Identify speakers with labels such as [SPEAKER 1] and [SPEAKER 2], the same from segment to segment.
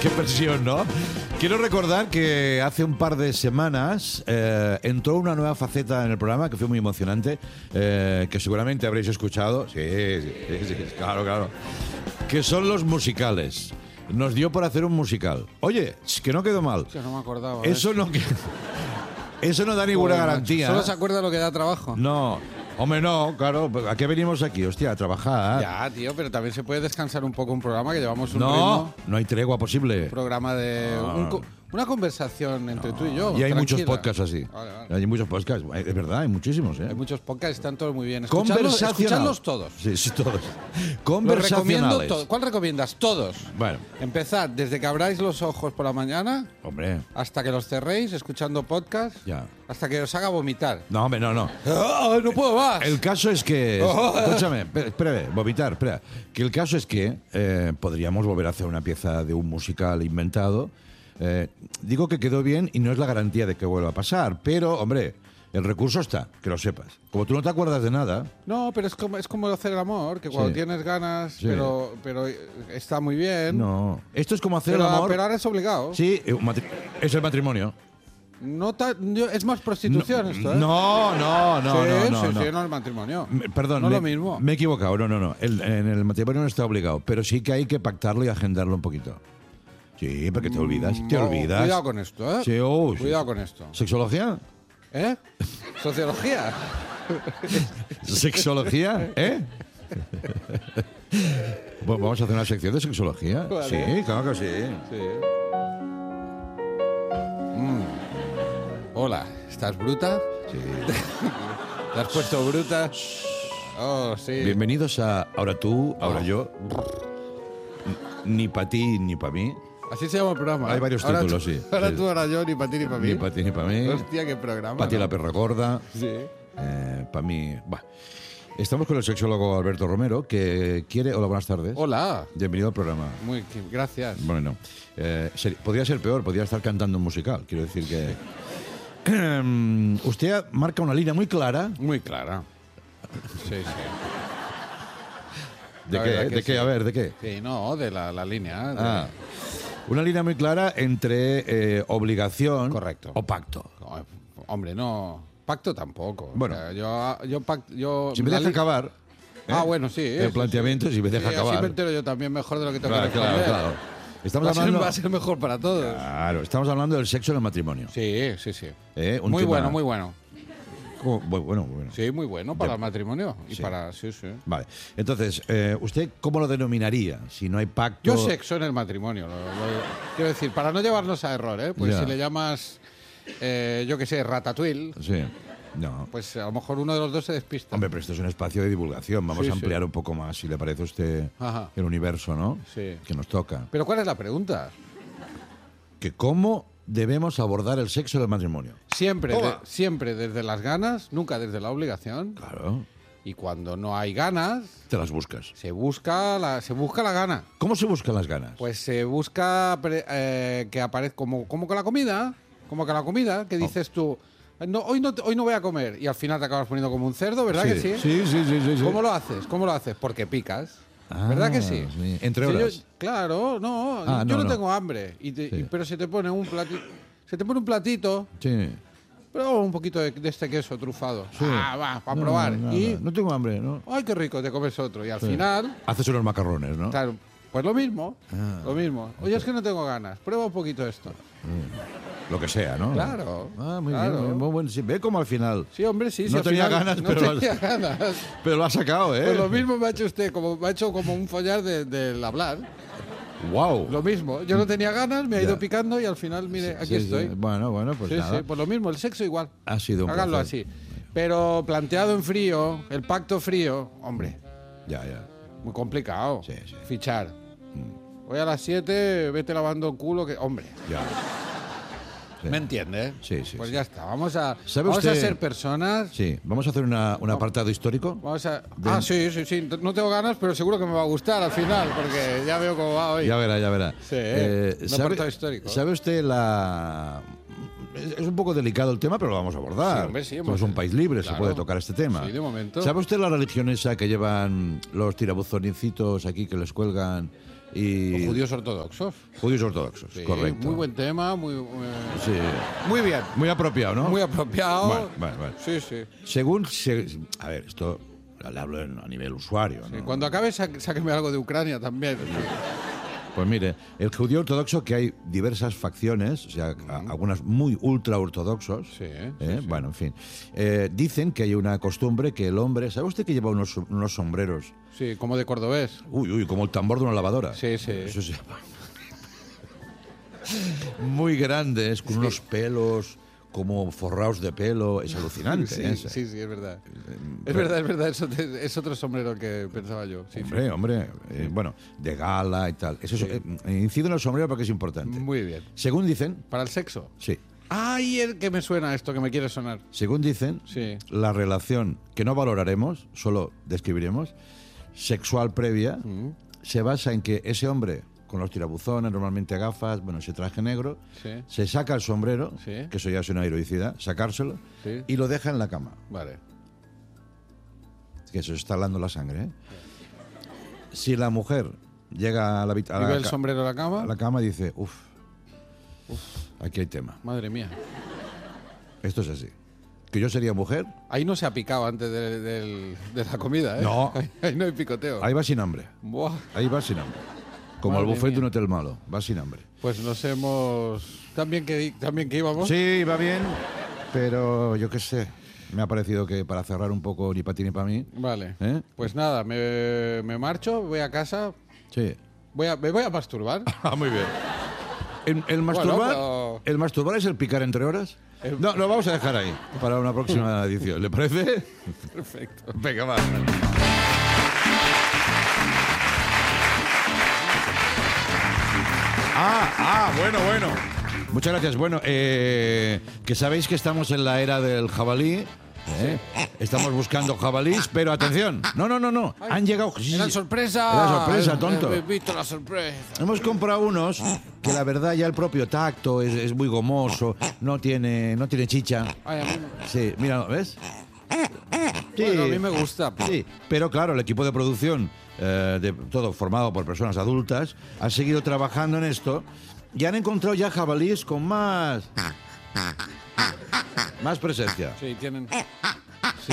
[SPEAKER 1] Qué presión, ¿no? Quiero recordar que hace un par de semanas entró una nueva faceta en el programa que fue muy emocionante, que seguramente habréis escuchado. Sí, claro. Que son los musicales. Nos dio por hacer un musical. Oye, que no quedó mal.
[SPEAKER 2] Que no me acordaba.
[SPEAKER 1] Eso no da ninguna garantía.
[SPEAKER 2] Solo se acuerda lo que da trabajo.
[SPEAKER 1] No. Hombre, no, claro. ¿A qué venimos aquí? Hostia, a trabajar.
[SPEAKER 2] Ya, tío, pero también se puede descansar un poco un programa que llevamos un ritmo.
[SPEAKER 1] No hay tregua posible.
[SPEAKER 2] Un programa de... una conversación entre tú y yo.
[SPEAKER 1] Y hay
[SPEAKER 2] tranquila.
[SPEAKER 1] muchos podcasts así.
[SPEAKER 2] Vale.
[SPEAKER 1] Hay muchos podcasts. Es verdad, hay muchísimos.
[SPEAKER 2] Hay muchos podcasts, están todos muy bien.
[SPEAKER 1] Conversacionales.
[SPEAKER 2] Escuchadlos todos.
[SPEAKER 1] Sí, todos.
[SPEAKER 2] Los recomiendo
[SPEAKER 1] Conversacionales.
[SPEAKER 2] todos. ¿Cuál recomiendas? Todos.
[SPEAKER 1] Bueno,
[SPEAKER 2] Empezad desde que abráis los ojos por la mañana
[SPEAKER 1] hombre,
[SPEAKER 2] hasta que los cerréis escuchando podcast,
[SPEAKER 1] ya.
[SPEAKER 2] hasta que os haga vomitar.
[SPEAKER 1] No, hombre, no.
[SPEAKER 2] ¡Ah, no puedo más!
[SPEAKER 1] El caso es que... Escúchame, espera, vomitar, espera. Que el caso es que podríamos volver a hacer una pieza de un musical inventado. Digo que quedó bien y no es la garantía de que vuelva a pasar, pero, hombre, el recurso está, que lo sepas. Como tú no te acuerdas de nada...
[SPEAKER 2] No, pero es como hacer el amor, que cuando
[SPEAKER 1] Sí.
[SPEAKER 2] tienes ganas,
[SPEAKER 1] Sí.
[SPEAKER 2] pero está muy bien.
[SPEAKER 1] No. Esto es como hacer
[SPEAKER 2] pero,
[SPEAKER 1] el amor...
[SPEAKER 2] pero ahora es obligado.
[SPEAKER 1] Sí, es el matrimonio.
[SPEAKER 2] Es más prostitución esto, ¿eh?
[SPEAKER 1] No,
[SPEAKER 2] Sí, no el matrimonio.
[SPEAKER 1] Perdón,
[SPEAKER 2] no lo mismo.
[SPEAKER 1] Me he equivocado, no. En el matrimonio no está obligado, pero sí que hay que pactarlo y agendarlo un poquito. Sí, porque te olvidas,
[SPEAKER 2] Cuidado con esto, ¿eh?
[SPEAKER 1] Sí,
[SPEAKER 2] Cuidado con esto.
[SPEAKER 1] ¿Sexología?
[SPEAKER 2] ¿Eh? ¿Sociología?
[SPEAKER 1] ¿Sexología? ¿Eh? Bueno, vamos a hacer una sección de sexología.
[SPEAKER 2] Vale.
[SPEAKER 1] Sí, claro que sí.
[SPEAKER 2] Sí. Hola, ¿estás bruta?
[SPEAKER 1] Sí.
[SPEAKER 2] ¿Te has puesto bruta? Oh, sí.
[SPEAKER 1] Bienvenidos a Ahora tú, ahora yo. Ni para ti, ni para mí.
[SPEAKER 2] Así se llama el programa.
[SPEAKER 1] Hay varios
[SPEAKER 2] Ahora
[SPEAKER 1] títulos,
[SPEAKER 2] tú-
[SPEAKER 1] sí.
[SPEAKER 2] Ahora
[SPEAKER 1] Sí.
[SPEAKER 2] tú, ahora yo, ni para ti, ni para mí.
[SPEAKER 1] Ni para ti, ni para mí.
[SPEAKER 2] Hostia, qué programa.
[SPEAKER 1] Pati
[SPEAKER 2] ¿no?
[SPEAKER 1] la perra gorda.
[SPEAKER 2] Sí.
[SPEAKER 1] Para mí... Bah. Estamos con el sexólogo Alberto Romero, que quiere... Hola, buenas tardes.
[SPEAKER 2] Hola.
[SPEAKER 1] Bienvenido al programa.
[SPEAKER 2] Gracias.
[SPEAKER 1] Bueno, podría ser peor, podría estar cantando un musical. Quiero decir que... Usted marca una línea muy clara.
[SPEAKER 2] Muy clara. Sí.
[SPEAKER 1] ¿De
[SPEAKER 2] La
[SPEAKER 1] qué?
[SPEAKER 2] verdad que
[SPEAKER 1] ¿De qué?
[SPEAKER 2] sí.
[SPEAKER 1] A ver, ¿de qué?
[SPEAKER 2] Sí, no, de la línea.
[SPEAKER 1] Una línea muy clara entre obligación
[SPEAKER 2] Correcto.
[SPEAKER 1] o pacto.
[SPEAKER 2] Hombre, no. Pacto tampoco.
[SPEAKER 1] Bueno.
[SPEAKER 2] O sea, yo
[SPEAKER 1] Si me
[SPEAKER 2] la
[SPEAKER 1] deja
[SPEAKER 2] li-
[SPEAKER 1] acabar...
[SPEAKER 2] Ah, bueno, sí.
[SPEAKER 1] El planteamiento, si me deja
[SPEAKER 2] Así
[SPEAKER 1] acabar.
[SPEAKER 2] me entero yo también mejor de lo que tengo
[SPEAKER 1] Claro,
[SPEAKER 2] que responder.
[SPEAKER 1] claro. Estamos hablando...
[SPEAKER 2] Va a ser mejor para todos.
[SPEAKER 1] Claro, estamos hablando del sexo en el matrimonio.
[SPEAKER 2] Sí.
[SPEAKER 1] Un
[SPEAKER 2] Muy
[SPEAKER 1] tema-
[SPEAKER 2] bueno, muy bueno.
[SPEAKER 1] Bueno.
[SPEAKER 2] Sí, muy bueno para el matrimonio. Y
[SPEAKER 1] Sí.
[SPEAKER 2] para. Sí.
[SPEAKER 1] Vale. Entonces, ¿usted cómo lo denominaría? Si no hay pacto...
[SPEAKER 2] Yo sexo en el matrimonio. Quiero decir, para no llevarnos a error, ¿eh? Pues
[SPEAKER 1] Ya.
[SPEAKER 2] si le llamas, yo qué sé, ratatouille,
[SPEAKER 1] Sí. No.
[SPEAKER 2] pues a lo mejor uno de los dos se despista.
[SPEAKER 1] Hombre, pero esto es un espacio de divulgación. Vamos
[SPEAKER 2] Sí,
[SPEAKER 1] a ampliar
[SPEAKER 2] sí.
[SPEAKER 1] un poco más, si le parece a usted,
[SPEAKER 2] Ajá.
[SPEAKER 1] el universo, ¿no?
[SPEAKER 2] Sí.
[SPEAKER 1] Que nos toca.
[SPEAKER 2] Pero ¿cuál es la pregunta?
[SPEAKER 1] Que cómo debemos abordar el sexo del matrimonio.
[SPEAKER 2] Siempre,
[SPEAKER 1] Toma.
[SPEAKER 2] siempre desde las ganas, nunca desde la obligación.
[SPEAKER 1] Claro.
[SPEAKER 2] Y cuando no hay ganas,
[SPEAKER 1] Te las buscas.
[SPEAKER 2] se busca la gana.
[SPEAKER 1] ¿Cómo se buscan las ganas?
[SPEAKER 2] Pues se busca que aparezca como con la comida, que dices tú, no, hoy no voy a comer y al final te acabas poniendo como un cerdo, ¿verdad que sí?
[SPEAKER 1] Sí.
[SPEAKER 2] ¿Cómo lo haces? Porque picas.
[SPEAKER 1] Ah,
[SPEAKER 2] ¿Verdad que sí?
[SPEAKER 1] Entre
[SPEAKER 2] Si
[SPEAKER 1] horas.
[SPEAKER 2] claro, no,
[SPEAKER 1] Ah,
[SPEAKER 2] yo
[SPEAKER 1] no,
[SPEAKER 2] no
[SPEAKER 1] no.
[SPEAKER 2] tengo hambre,
[SPEAKER 1] Sí.
[SPEAKER 2] pero se te pone un platito,
[SPEAKER 1] Sí.
[SPEAKER 2] pero un poquito de este queso trufado.
[SPEAKER 1] Sí.
[SPEAKER 2] Va, para probar. Y,
[SPEAKER 1] No tengo hambre, ¿no?
[SPEAKER 2] ay, qué rico, te comes otro. Y al
[SPEAKER 1] Sí.
[SPEAKER 2] final,
[SPEAKER 1] Haces unos macarrones, ¿no?
[SPEAKER 2] claro, pues lo mismo,
[SPEAKER 1] Ah.
[SPEAKER 2] lo mismo. Oye, es que no tengo ganas, prueba un poquito esto.
[SPEAKER 1] Lo que sea, ¿no?
[SPEAKER 2] Claro,
[SPEAKER 1] Ah, muy
[SPEAKER 2] claro.
[SPEAKER 1] bien. Muy bueno. Sí, ve como al final.
[SPEAKER 2] Sí, hombre, sí.
[SPEAKER 1] No
[SPEAKER 2] sí, al
[SPEAKER 1] tenía
[SPEAKER 2] final
[SPEAKER 1] ganas,
[SPEAKER 2] no
[SPEAKER 1] pero-
[SPEAKER 2] tenía ganas.
[SPEAKER 1] Pero lo ha sacado, ¿eh?
[SPEAKER 2] Pues lo mismo me ha hecho usted, me ha hecho como un follar del hablar.
[SPEAKER 1] ¡Wow!
[SPEAKER 2] Lo mismo. Yo no tenía ganas, me ha
[SPEAKER 1] Ya.
[SPEAKER 2] ido picando y al final, mire, aquí
[SPEAKER 1] Sí, sí.
[SPEAKER 2] estoy.
[SPEAKER 1] Bueno, pues
[SPEAKER 2] Sí,
[SPEAKER 1] nada.
[SPEAKER 2] sí, pues lo mismo, el sexo igual.
[SPEAKER 1] Ha sido un
[SPEAKER 2] Háganlo
[SPEAKER 1] placer.
[SPEAKER 2] así. Pero planteado en frío, el pacto frío, hombre,
[SPEAKER 1] Ya.
[SPEAKER 2] muy complicado.
[SPEAKER 1] Sí.
[SPEAKER 2] Fichar. Hoy a las 7, vete lavando el culo, que hombre,
[SPEAKER 1] Ya. Sí.
[SPEAKER 2] ¿me entiende?
[SPEAKER 1] Sí.
[SPEAKER 2] Pues ya está, vamos a
[SPEAKER 1] ¿Sabe usted-
[SPEAKER 2] ser personas.
[SPEAKER 1] Sí, vamos a hacer un apartado histórico.
[SPEAKER 2] Vamos a... sí. No tengo ganas, pero seguro que me va a gustar al final, porque ya veo cómo va hoy.
[SPEAKER 1] Ya verá.
[SPEAKER 2] Sí, un apartado histórico.
[SPEAKER 1] ¿Sabe usted la...? Es un poco delicado el tema, pero lo vamos a abordar.
[SPEAKER 2] Sí, hombre, sí,
[SPEAKER 1] Somos un país libre, se
[SPEAKER 2] claro.
[SPEAKER 1] puede tocar este tema.
[SPEAKER 2] Sí, de momento.
[SPEAKER 1] ¿Sabe usted la religión esa que llevan los tirabuzoncitos aquí que les cuelgan y
[SPEAKER 2] Judíos ortodoxos.
[SPEAKER 1] judíos ortodoxos,
[SPEAKER 2] Sí,
[SPEAKER 1] correcto.
[SPEAKER 2] muy buen tema,
[SPEAKER 1] Sí.
[SPEAKER 2] muy bien.
[SPEAKER 1] Muy apropiado, ¿no?
[SPEAKER 2] Muy apropiado.
[SPEAKER 1] Bueno.
[SPEAKER 2] Sí, sí.
[SPEAKER 1] A ver, esto le hablo a nivel usuario, ¿no?
[SPEAKER 2] Sí, cuando acabe, sáqueme algo de Ucrania también.
[SPEAKER 1] Pues mire, el judío ortodoxo, que hay diversas facciones, o sea, algunas muy ultra ortodoxos.
[SPEAKER 2] Sí,
[SPEAKER 1] Bueno, en fin. Dicen que hay una costumbre que el hombre. ¿Sabe usted que lleva unos sombreros?
[SPEAKER 2] Sí, como de cordobés.
[SPEAKER 1] Uy, como el tambor de una lavadora.
[SPEAKER 2] Sí, sí.
[SPEAKER 1] Eso se llama. Muy grandes, con unos pelos como forrados de pelo. Es alucinante.
[SPEAKER 2] Sí,
[SPEAKER 1] ¿eh?
[SPEAKER 2] sí, es verdad. Es verdad. Es otro sombrero que pensaba yo. Sí,
[SPEAKER 1] Hombre, bueno, de gala y tal. Eso incide en el sombrero porque es
[SPEAKER 2] sí.
[SPEAKER 1] importante.
[SPEAKER 2] Muy bien.
[SPEAKER 1] Según dicen,
[SPEAKER 2] ¿Para el sexo?
[SPEAKER 1] sí.
[SPEAKER 2] ¡Ay, el que me suena esto, que me quiere sonar!
[SPEAKER 1] Según dicen,
[SPEAKER 2] Sí.
[SPEAKER 1] la relación que no valoraremos, solo describiremos, sexual previa, se basa en que ese hombre, con los tirabuzones, normalmente gafas, bueno, ese traje negro,
[SPEAKER 2] Sí.
[SPEAKER 1] se saca el sombrero,
[SPEAKER 2] Sí.
[SPEAKER 1] que eso ya es una heroicidad, sacárselo,
[SPEAKER 2] Sí.
[SPEAKER 1] y lo deja en la cama.
[SPEAKER 2] Vale.
[SPEAKER 1] Que eso está hablando la sangre, ¿eh? Si la mujer llega a la,
[SPEAKER 2] ¿Y ve el sombrero en la cama?
[SPEAKER 1] a la cama y dice, aquí hay tema.
[SPEAKER 2] Madre mía.
[SPEAKER 1] Esto es así. Que yo sería mujer,
[SPEAKER 2] Ahí no se ha picado antes de la comida, ¿eh?
[SPEAKER 1] No.
[SPEAKER 2] Ahí no hay picoteo.
[SPEAKER 1] ahí va sin hambre.
[SPEAKER 2] Buah.
[SPEAKER 1] Ahí va sin hambre. Como
[SPEAKER 2] Madre
[SPEAKER 1] el buffet de
[SPEAKER 2] mía.
[SPEAKER 1] un hotel malo, va sin hambre.
[SPEAKER 2] Pues nos hemos... ¿También que íbamos?
[SPEAKER 1] Sí, va bien, pero yo qué sé. Me ha parecido que para cerrar un poco ni para ti ni para mí.
[SPEAKER 2] Vale.
[SPEAKER 1] ¿Eh?
[SPEAKER 2] Pues nada, me marcho, voy a casa,
[SPEAKER 1] Sí.
[SPEAKER 2] me voy a masturbar.
[SPEAKER 1] Muy bien. El masturbar,
[SPEAKER 2] pero-
[SPEAKER 1] ¿El masturbar es el picar entre horas? No, lo vamos a dejar ahí para una próxima edición. ¿Le parece?
[SPEAKER 2] Perfecto.
[SPEAKER 1] Venga, va. Bueno. Muchas gracias. Bueno, que sabéis que estamos en la era del jabalí. ¿eh? Estamos buscando jabalís, pero atención. No. Han llegado. Sí,
[SPEAKER 2] ¡Era
[SPEAKER 1] sí.
[SPEAKER 2] sorpresa!
[SPEAKER 1] Era sorpresa, tonto.
[SPEAKER 2] He visto la sorpresa.
[SPEAKER 1] Hemos comprado unos que la verdad ya el propio tacto es muy gomoso, no tiene chicha.
[SPEAKER 2] Ay, a mí,
[SPEAKER 1] Sí, mira, ¿ves? Sí,
[SPEAKER 2] bueno, a mí me gusta.
[SPEAKER 1] sí, pero claro, el equipo de producción, de todo formado por personas adultas, ha seguido trabajando en esto y han encontrado ya jabalíes con más presencia.
[SPEAKER 2] Sí, tienen...
[SPEAKER 1] Sí.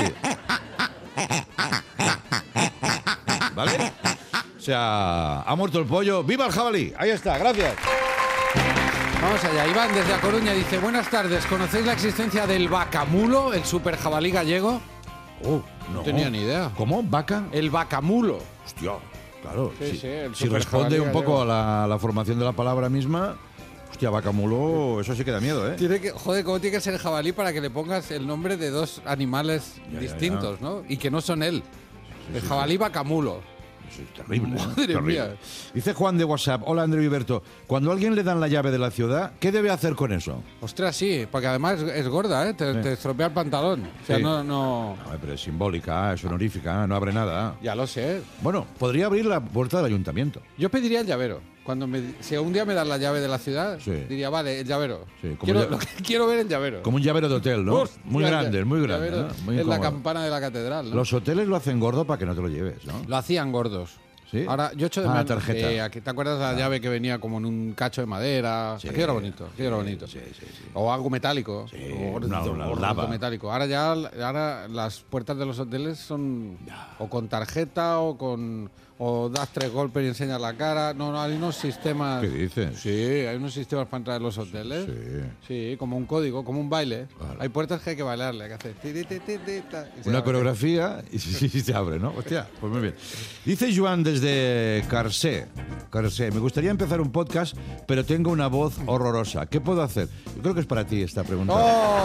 [SPEAKER 1] ¿Vale? O sea, ha muerto el pollo. ¡Viva el jabalí! Ahí está, gracias.
[SPEAKER 2] Vamos allá. Iván, desde A Coruña, dice: buenas tardes, ¿conocéis la existencia del vacamulo, el super jabalí gallego?
[SPEAKER 1] No
[SPEAKER 2] tenía ni idea.
[SPEAKER 1] ¿Cómo? ¿Vaca?
[SPEAKER 2] El vacamulo.
[SPEAKER 1] Hostia, claro.
[SPEAKER 2] Sí, sí, el
[SPEAKER 1] si
[SPEAKER 2] super
[SPEAKER 1] responde
[SPEAKER 2] jabalí
[SPEAKER 1] un poco
[SPEAKER 2] gallego.
[SPEAKER 1] a la formación de la palabra misma, hostia, vacamulo, eso sí que da miedo, ¿eh?
[SPEAKER 2] Joder, ¿cómo tiene que ser el jabalí para que le pongas el nombre de dos animales
[SPEAKER 1] Ya,
[SPEAKER 2] distintos, ¿no? Y que no son él. El jabalí vacamulo.
[SPEAKER 1] Eso es terrible. ¿eh?
[SPEAKER 2] Madre
[SPEAKER 1] Terrible.
[SPEAKER 2] mía.
[SPEAKER 1] Dice Juan de WhatsApp: hola André Viverto, cuando a alguien le dan la llave de la ciudad, ¿qué debe hacer con eso?
[SPEAKER 2] Ostras, sí, porque además es gorda, ¿eh? Te estropea el pantalón. O sea,
[SPEAKER 1] Sí.
[SPEAKER 2] no...
[SPEAKER 1] No, pero es simbólica, es honorífica, no abre nada.
[SPEAKER 2] Ya lo sé.
[SPEAKER 1] Bueno, podría abrir la puerta del ayuntamiento.
[SPEAKER 2] Yo pediría el llavero. Si un día me dan la llave de la ciudad,
[SPEAKER 1] Sí.
[SPEAKER 2] diría, vale, el llavero.
[SPEAKER 1] Sí, como
[SPEAKER 2] Quiero ver el llavero.
[SPEAKER 1] Como un llavero de hotel, ¿no?
[SPEAKER 2] Hostia,
[SPEAKER 1] Muy grande,
[SPEAKER 2] el
[SPEAKER 1] muy grande.
[SPEAKER 2] llavero
[SPEAKER 1] ¿no? Muy
[SPEAKER 2] en la
[SPEAKER 1] incómodo.
[SPEAKER 2] campana de la catedral, ¿no?
[SPEAKER 1] Los hoteles lo hacen gordo para que no te lo lleves, ¿no?
[SPEAKER 2] Lo hacían gordos.
[SPEAKER 1] ¿Sí?
[SPEAKER 2] Ahora, yo echo de
[SPEAKER 1] Ah,
[SPEAKER 2] menos.
[SPEAKER 1] tarjeta.
[SPEAKER 2] ¿Te acuerdas de la llave que venía como en un cacho de madera?
[SPEAKER 1] Sí.
[SPEAKER 2] Aquello era bonito, aquello era bonito.
[SPEAKER 1] Sí.
[SPEAKER 2] O algo metálico.
[SPEAKER 1] Sí,
[SPEAKER 2] Gordo,
[SPEAKER 1] una
[SPEAKER 2] gordo
[SPEAKER 1] lava.
[SPEAKER 2] metálico. Ahora las puertas de los hoteles son o con tarjeta o das 3 golpes y enseñas la cara. No, hay unos sistemas.
[SPEAKER 1] ¿Qué dices?
[SPEAKER 2] Sí, hay unos sistemas para entrar en los hoteles. Sí, como un código, como un baile.
[SPEAKER 1] Claro.
[SPEAKER 2] Hay puertas que hay que bailarle, hay que hacer. Y se
[SPEAKER 1] Una
[SPEAKER 2] abre.
[SPEAKER 1] coreografía y sí, se abre, ¿no? Hostia, pues muy bien. Dice Joan desde Carcé, me gustaría empezar un podcast, pero tengo una voz horrorosa. ¿Qué puedo hacer? Yo creo que es para ti esta pregunta.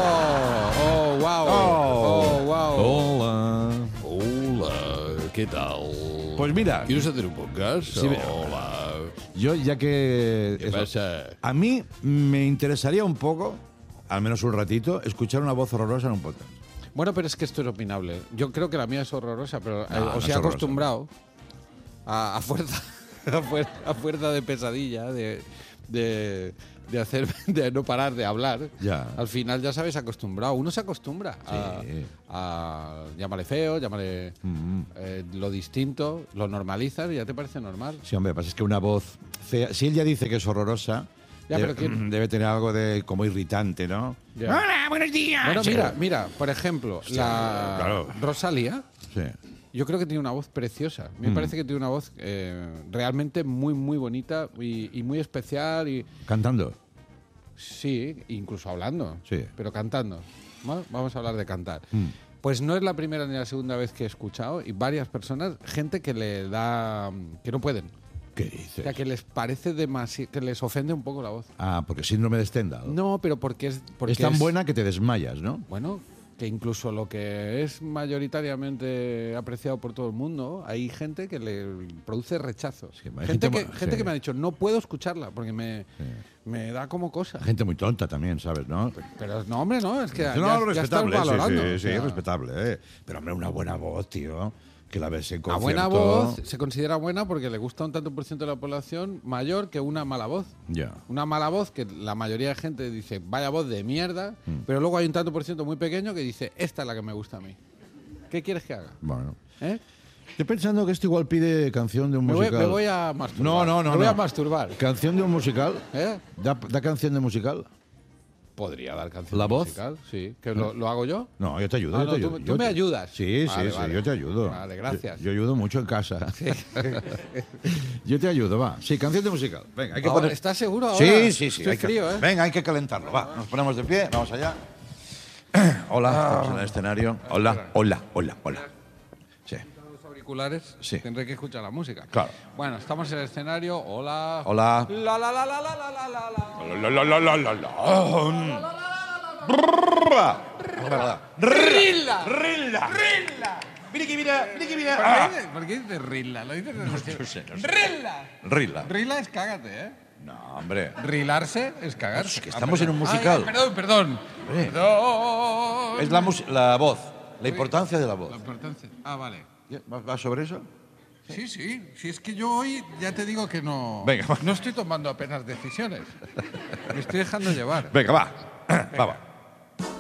[SPEAKER 2] Wow.
[SPEAKER 1] Hola.
[SPEAKER 2] Hola, ¿qué tal?
[SPEAKER 1] Pues mira,
[SPEAKER 2] ¿Quieres hacer un podcast?
[SPEAKER 1] Sí,
[SPEAKER 2] Hola.
[SPEAKER 1] yo ya que...
[SPEAKER 2] ¿Qué
[SPEAKER 1] eso,
[SPEAKER 2] pasa?
[SPEAKER 1] a mí me interesaría un poco, al menos un ratito, escuchar una voz horrorosa en un podcast.
[SPEAKER 2] Bueno, pero es que esto es opinable. Yo creo que la mía es horrorosa, pero
[SPEAKER 1] No,
[SPEAKER 2] os
[SPEAKER 1] no
[SPEAKER 2] he
[SPEAKER 1] es
[SPEAKER 2] acostumbrado a fuerza, a fuerza de pesadilla, de de no parar de hablar,
[SPEAKER 1] Ya.
[SPEAKER 2] al final ya sabes acostumbrado. Uno se acostumbra a llámale feo, llámale lo distinto, lo normalizas y ya te parece normal.
[SPEAKER 1] Sí, hombre, pasa es que una voz fea. Si él ya dice que es horrorosa,
[SPEAKER 2] Ya, pero ¿quién?
[SPEAKER 1] debe tener algo de como irritante, ¿no?
[SPEAKER 2] Ya.
[SPEAKER 1] Hola, buenos días.
[SPEAKER 2] Bueno,
[SPEAKER 1] Sí.
[SPEAKER 2] mira, por ejemplo,
[SPEAKER 1] claro.
[SPEAKER 2] Rosalía,
[SPEAKER 1] Sí.
[SPEAKER 2] yo creo que tiene una voz preciosa. Me parece que tiene una voz realmente muy, muy bonita y muy especial. Y
[SPEAKER 1] Cantando.
[SPEAKER 2] sí, incluso hablando,
[SPEAKER 1] Sí.
[SPEAKER 2] pero cantando. ¿No? Vamos a hablar de cantar. Pues no es la primera ni la segunda vez que he escuchado y varias personas, gente que le da, que no pueden.
[SPEAKER 1] ¿Qué
[SPEAKER 2] O
[SPEAKER 1] dices?
[SPEAKER 2] sea, que les parece demasiado, que les ofende un poco la voz.
[SPEAKER 1] Ah, porque síndrome de Stendhal.
[SPEAKER 2] No, pero porque
[SPEAKER 1] es tan buena que te desmayas, ¿no?
[SPEAKER 2] Bueno, que incluso lo que es mayoritariamente apreciado por todo el mundo, hay gente que le produce rechazo.
[SPEAKER 1] Sí, hay
[SPEAKER 2] gente
[SPEAKER 1] gente
[SPEAKER 2] que me ha dicho, no puedo escucharla porque me da como cosa.
[SPEAKER 1] Gente muy tonta también, ¿sabes? ¿No?
[SPEAKER 2] Pero no, hombre, no, es que ya estás
[SPEAKER 1] respetable,
[SPEAKER 2] valorando.
[SPEAKER 1] sí,
[SPEAKER 2] o sea,
[SPEAKER 1] respetable. Pero, hombre, una buena voz, tío. Que la ves en
[SPEAKER 2] la
[SPEAKER 1] concierto.
[SPEAKER 2] buena voz se considera buena porque le gusta un tanto por ciento de la población mayor que una mala voz.
[SPEAKER 1] Ya.
[SPEAKER 2] Una mala voz que la mayoría de gente dice, vaya voz de mierda, pero luego hay un tanto por ciento muy pequeño que dice, esta es la que me gusta a mí. ¿Qué quieres que haga?
[SPEAKER 1] Bueno.
[SPEAKER 2] ¿Eh?
[SPEAKER 1] Estoy pensando que esto igual pide canción de un
[SPEAKER 2] Me
[SPEAKER 1] musical.
[SPEAKER 2] voy a masturbar.
[SPEAKER 1] No.
[SPEAKER 2] Me voy a masturbar.
[SPEAKER 1] ¿Canción de un musical?
[SPEAKER 2] ¿Eh?
[SPEAKER 1] ¿Da canción de musical?
[SPEAKER 2] Podría dar canción
[SPEAKER 1] ¿La voz?
[SPEAKER 2] musical, sí. ¿Que lo hago yo?
[SPEAKER 1] No, yo te ayudo.
[SPEAKER 2] Ah,
[SPEAKER 1] yo
[SPEAKER 2] no,
[SPEAKER 1] te ayudo.
[SPEAKER 2] tú me ayudas.
[SPEAKER 1] Sí,
[SPEAKER 2] Vale,
[SPEAKER 1] sí,
[SPEAKER 2] vale.
[SPEAKER 1] yo te ayudo.
[SPEAKER 2] Vale, gracias.
[SPEAKER 1] Yo ayudo mucho en casa. Yo te ayudo, va. Sí, canción de musical. Venga, hay que
[SPEAKER 2] Ahora,
[SPEAKER 1] poner...
[SPEAKER 2] ¿estás seguro ahora?
[SPEAKER 1] Sí.
[SPEAKER 2] Estoy
[SPEAKER 1] hay que-
[SPEAKER 2] frío, ¿eh?
[SPEAKER 1] Venga, hay que calentarlo, va. Nos ponemos de pie, vamos allá. Hola, estamos en el escenario. Hola. Sí.
[SPEAKER 2] Los auriculares,
[SPEAKER 1] Sí.
[SPEAKER 2] tendré que escuchar la música.
[SPEAKER 1] Claro.
[SPEAKER 2] Bueno, estamos en el escenario. Hola.
[SPEAKER 1] Hola.
[SPEAKER 2] ¡Rilla!
[SPEAKER 1] Rilla.
[SPEAKER 2] ¿Por qué dices Rilla? Lo dices
[SPEAKER 1] No sé.
[SPEAKER 2] ¡Rilla!
[SPEAKER 1] Rilla.
[SPEAKER 2] Rilla es cágate, ¿eh?
[SPEAKER 1] No, hombre.
[SPEAKER 2] Rilarse es cagarse.
[SPEAKER 1] que estamos en un musical.
[SPEAKER 2] Perdón.
[SPEAKER 1] Hombre. Es la voz, la importancia de la voz.
[SPEAKER 2] La importancia. Vale.
[SPEAKER 1] ¿Va sobre eso?
[SPEAKER 2] Sí. Si es que yo hoy ya te digo que no.
[SPEAKER 1] Venga, va.
[SPEAKER 2] No estoy tomando apenas decisiones. Me estoy dejando llevar.
[SPEAKER 1] Venga, va. Va.